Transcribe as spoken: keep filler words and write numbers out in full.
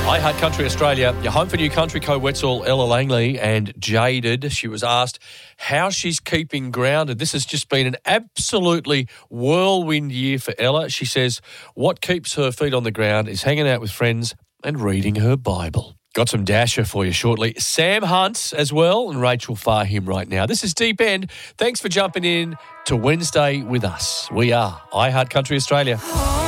I Heart Country Australia, your home for new country co-Wetzel, Ella Langley, and Jaded. She was asked how she's keeping grounded. This has just been an absolutely whirlwind year for Ella. She says what keeps her feet on the ground is hanging out with friends and reading her Bible. Got some Dasher for you shortly. Sam Hunt as well, and Rachel Fahim right now. This is Deep End. Thanks for jumping in to Wednesday with us. We are I Heart Country Australia.